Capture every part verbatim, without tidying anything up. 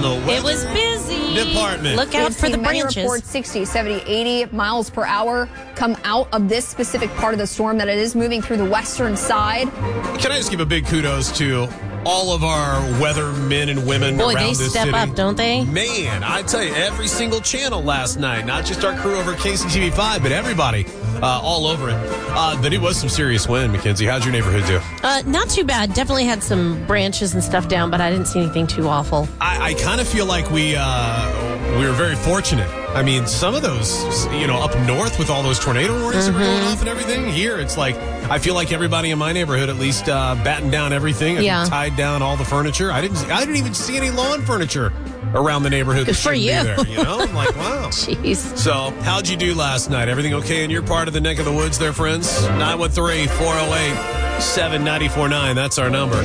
the weather It was busy. department. Look out for the many branches. reports sixty, seventy, eighty miles per hour come out of this specific part of the storm that it is moving through the western side. Can I just give a big kudos to all of our weathermen and women Boy, around they this step city? up, don't they? Man, I tell you, every single channel last night, not just our crew over at K C T V five, but everybody uh, all over it. Uh, but it was some serious wind, Mackenzie. How'd your neighborhood do? Uh, not too bad. Definitely had some branches and stuff down, but I didn't see anything too awful. I, I kind of feel like we uh, we were very fortunate. I mean, some of those, you know, up north with all those tornado warnings Mm-hmm. that were going off and everything. Here, it's like I feel like everybody in my neighborhood at least uh, battened down everything and Yeah. tied down all the furniture. I didn't. I didn't even see any lawn furniture around the neighborhood. Good that for shouldn't you. Be there, you know, I'm like, wow. Jeez. So, how'd you do last night? Everything okay in your part of the neck of the woods there, friends? nine one three, four oh eight, seven nine four nine. That's our number.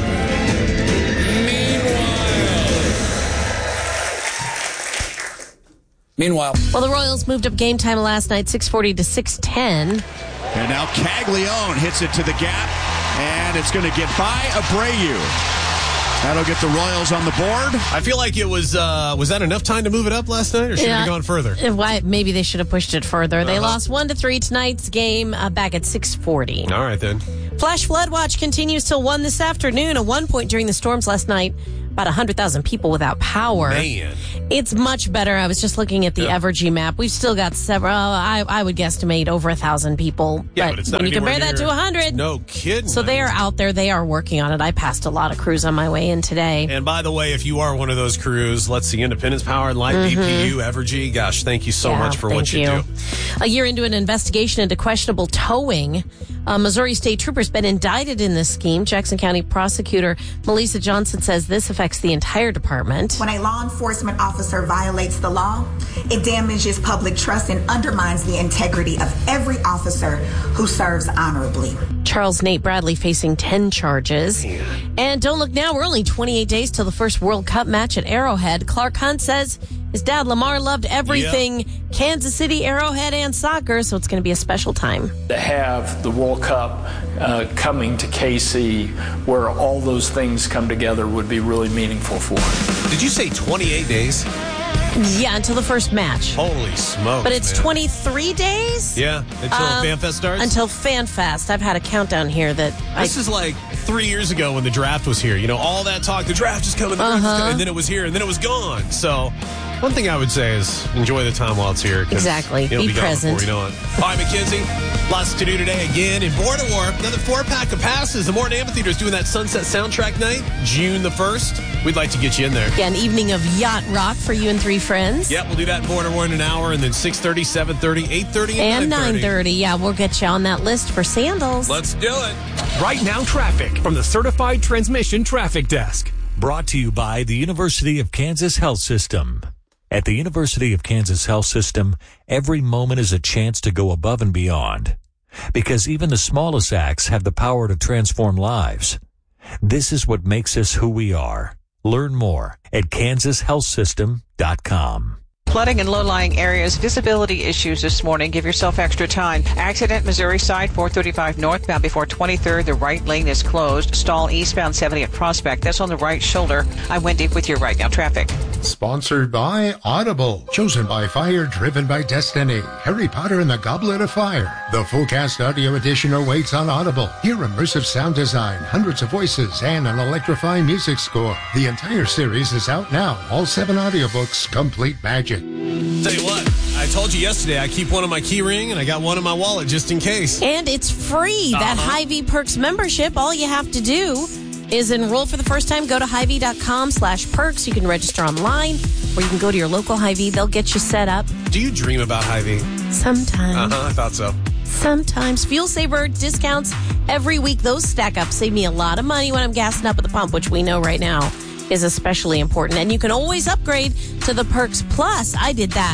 Meanwhile, Well, the Royals moved up game time last night, six forty to six ten. And now Caglione hits it to the gap, and it's going to get by Abreu. That'll get the Royals on the board. I feel like it was, uh, was that enough time to move it up last night, or should it Yeah. have gone further? Uh, Why? Maybe they should have pushed it further. They Uh-huh. lost one to three tonight's game uh, back at six forty. All right, then. Flash flood watch continues till one this afternoon. At one point during the storms last night, about one hundred thousand people without power. Man. It's much better. I was just looking at the Yeah. Evergy map. We've still got several, I, I would guesstimate over a thousand people. Yeah, but, but it's not when you compare anywhere that to near- one hundred. No kidding. So they are out there. They are working on it. I passed a lot of crews on my way in today. And by the way, if you are one of those crews, let's see, Independence Power and Light, B P U, Evergy, gosh, thank you so Yeah, much for thank what you, do. A year into an investigation into questionable towing, uh, Missouri State Troopers been indicted in this scheme. Jackson County prosecutor Melissa Johnson says this affects the entire department. When a law enforcement officer violates the law, it damages public trust and undermines the integrity of every officer who serves honorably. Charles Nate Bradley facing ten charges. And don't look now, we're only twenty-eight days till the first World Cup match at Arrowhead. Clark Hunt says his dad Lamar loved everything Kansas City, Arrowhead, and soccer, so it's going to be a special time. To have the World Cup uh, coming to K C where all those things come together would be really meaningful for him. Did you say twenty-eight days? Yeah, until the first match. Holy smokes. But it's man. twenty-three days? Yeah, until Um, FanFest starts? Until FanFest. I've had a countdown here that This I, is like three years ago when the draft was here. You know, all that talk, the draft is coming, the draft is Uh-huh. coming, and then it was here, and then it was gone. So, one thing I would say is enjoy the time while it's here. 'cause Exactly. It'll Be be, gone present. before you know it. All right, Mackenzie, lots to do today again in Border Warp. Another four-pack of passes. The Morton Amphitheater is doing that Sunset Soundtrack Night, June the first. We'd like to get you in there. yeah, an evening of yacht rock for you and three friends. Yep, we'll do that in Border Warp in an hour, and then six thirty, seven thirty, eight thirty, and, And nine nine thirty. Yeah, we'll get you on that list for sandals. Let's do it. Right now, traffic from the Certified Transmission Traffic Desk. Brought to you by the University of Kansas Health System. At the University of Kansas Health System, every moment is a chance to go above and beyond. Because even the smallest acts have the power to transform lives. This is what makes us who we are. Learn more at kansas health system dot com. Flooding in low-lying areas, visibility issues this morning. Give yourself extra time. Accident, Missouri side, four thirty-five northbound before twenty-third. The right lane is closed. Stall eastbound seventy at Prospect. That's on the right shoulder. I'm Wendy with your Right Now traffic. Sponsored by Audible. Chosen by fire, driven by destiny. Harry Potter and the Goblet of Fire. The full cast audio edition awaits on Audible. Hear immersive sound design, hundreds of voices, and an electrifying music score. The entire series is out now. All seven audiobooks, complete magic. Tell you what, I told you yesterday I keep one on my key ring and I got one in my wallet just in case. And it's free. That Uh-huh. Hy-Vee Perks membership, all you have to do is enroll for the first time. Go to Hy-Vee dot com slash perks. You can register online, or you can go to your local Hy-Vee. They'll get you set up. Do you dream about Hy-Vee? Sometimes. Uh-huh, I thought so. Sometimes. Fuel Saver discounts every week. Those stack up. Save me a lot of money when I'm gassing up at the pump, which we know right now is especially important. And you can always upgrade to the Perks Plus. I did that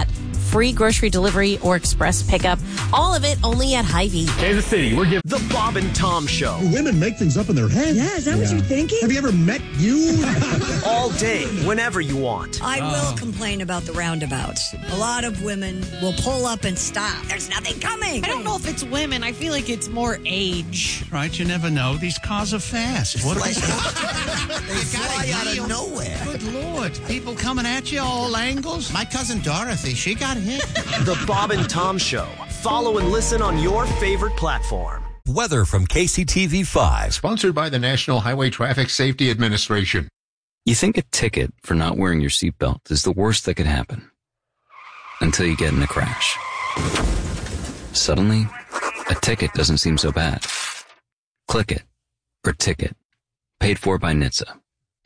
free grocery delivery or express pickup. All of it only at Hy-Vee. Kansas City, we're giving The Bob and Tom Show. Women make things up in their head. Yeah, is that yeah. what you're thinking? Have you ever met you? All day, whenever you want. I will complain about the roundabouts. A lot of women will pull up and stop. There's nothing coming. I don't know if it's women. I feel like it's more age. Right, you never know. These cars are fast. What they fly out of nowhere. Good Lord. People coming at you all angles. My cousin Dorothy, she got hit. The Bob and Tom Show. Follow and listen on your favorite platform. Weather from K C T V five. Sponsored by the National Highway Traffic Safety Administration. You think a ticket for not wearing your seatbelt is the worst that could happen. Until you get in a crash. Suddenly, a ticket doesn't seem so bad. Click it. Or ticket. Paid for by N H T S A.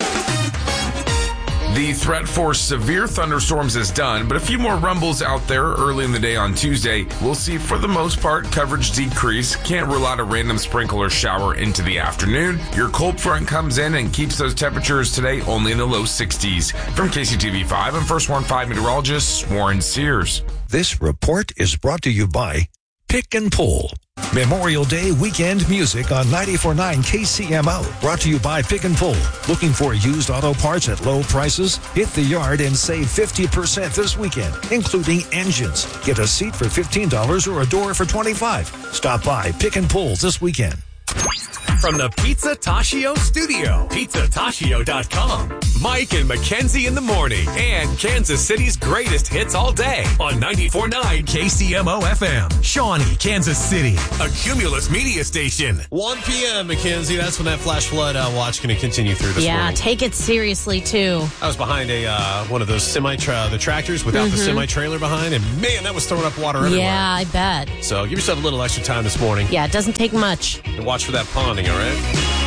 The threat for severe thunderstorms is done, but a few more rumbles out there early in the day on Tuesday. We'll see, for the most part, coverage decrease. Can't rule out a random sprinkle or shower into the afternoon. Your cold front comes in and keeps those temperatures today only in the low sixties. From K C T V five, I'm First Warn five meteorologist Warren Sears. This report is brought to you by Pick and Pull. Memorial Day weekend music on ninety-four point nine K C M O. Brought to you by Pick and Pull. Looking for used auto parts at low prices? Hit the yard and save fifty percent this weekend, including engines. Get a seat for fifteen dollars or a door for twenty-five dollars. Stop by Pick and Pull this weekend. From the Pizza Tashio studio, pizza tashio dot com. Mike and Mackenzie in the morning, and Kansas City's greatest hits all day on ninety-four point nine K C M O F M. Shawnee, Kansas City, a Cumulus media station. one p.m., Mackenzie. That's when that flash flood uh, watch going to continue through this Yeah, morning. take it seriously, too. I was behind a uh, one of those semi tra- the tractors without mm-hmm. the semi-trailer behind, and man, that was throwing up water everywhere. Yeah, I bet. So give yourself a little extra time this morning. Yeah, it doesn't take much. And watch for that ponding, all right?